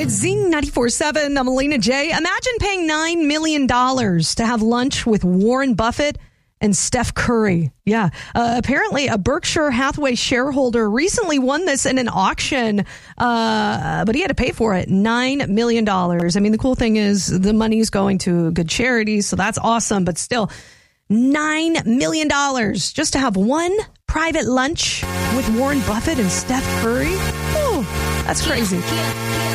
It's Zing 94.7. I'm Alina J. Imagine paying $9 million to have lunch with Warren Buffett and Steph Curry. Yeah. Apparently, a Berkshire Hathaway shareholder recently won this in an auction, but he had to pay for it, $9 million. I mean, the cool thing is the money's going to good charities, so that's awesome. But still, $9 million just to have one private lunch with Warren Buffett and Steph Curry. Oh, that's crazy.